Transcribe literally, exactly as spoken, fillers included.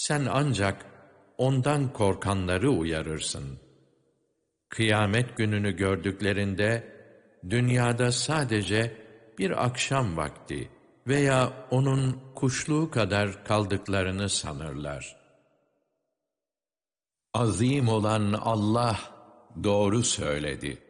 sen ancak ondan korkanları uyarırsın. Kıyamet gününü gördüklerinde, dünyada sadece bir akşam vakti veya onun kuşluğu kadar kaldıklarını sanırlar. Azim olan Allah doğru söyledi.